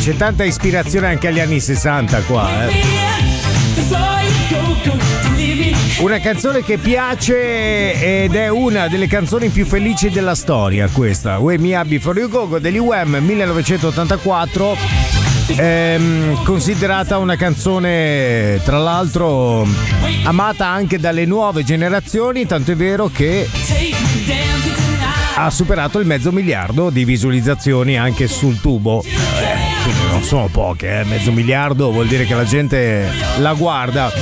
c'è tanta ispirazione anche agli anni 60 qua, Una canzone che piace ed è una delle canzoni più felici della storia, questa. Wake Me Up Before You Go degli Wham, 1984. Considerata una canzone, tra l'altro, amata anche dalle nuove generazioni, tanto è vero che ha superato il 500 miliardi di visualizzazioni anche sul tubo. Quindi non sono poche, 500 miliardi vuol dire che la gente la guarda.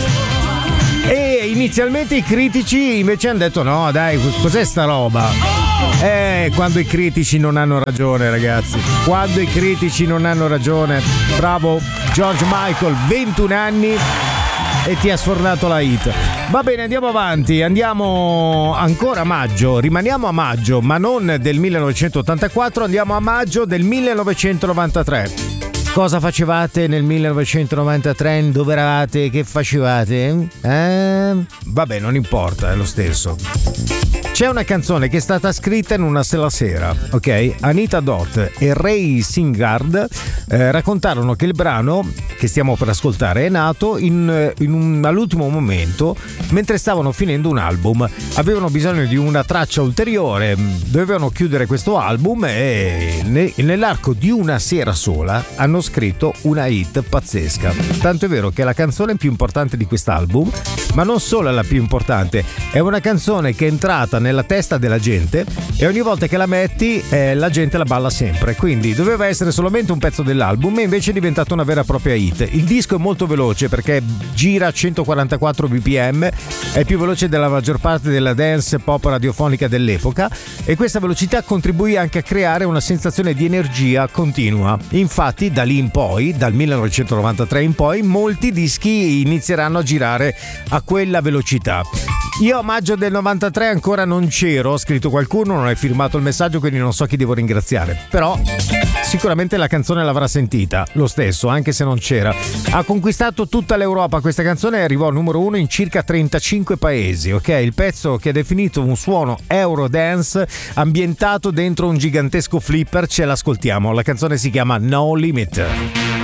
E inizialmente i critici invece hanno detto: no dai, cos'è sta roba? Quando i critici non hanno ragione, ragazzi, quando i critici non hanno ragione. Bravo George Michael, 21 anni e ti ha sfornato la hit. Va bene, andiamo avanti, andiamo ancora a maggio, rimaniamo a maggio, ma non del 1984, andiamo a maggio del 1993. Cosa facevate nel 1993? Dove eravate? Che facevate? Vabbè, non importa, è lo stesso. C'è una canzone che è stata scritta in una sola sera, ok? Anita Dot e Ray Singard raccontarono che il brano che stiamo per ascoltare è nato all'ultimo momento, mentre stavano finendo un album. Avevano bisogno di una traccia ulteriore, dovevano chiudere questo album e nell'arco di una sera sola hanno scritto una hit pazzesca. Tanto è vero che è la canzone più importante di quest'album, ma non solo è la più importante, è una canzone che è entrata nella testa della gente e ogni volta che la metti la gente la balla sempre. Quindi doveva essere solamente un pezzo dell'album e invece è diventata una vera e propria hit. Il disco è molto veloce perché gira a 144 bpm, è più veloce della maggior parte della dance pop radiofonica dell'epoca e questa velocità contribuì anche a creare una sensazione di energia continua. Infatti da lì in poi, dal 1993 in poi, molti dischi inizieranno a girare a quella velocità. Io a maggio del 93 ancora non c'ero, ho scritto qualcuno, non hai firmato il messaggio, quindi non so chi devo ringraziare, però sicuramente la canzone l'avrà sentita lo stesso, anche se non c'era. Ha conquistato tutta l'Europa questa canzone e arrivò al numero 1 in circa 35 paesi, ok? Il pezzo che ha definito un suono Eurodance ambientato dentro un gigantesco flipper, ce l'ascoltiamo. La canzone si chiama No Limit.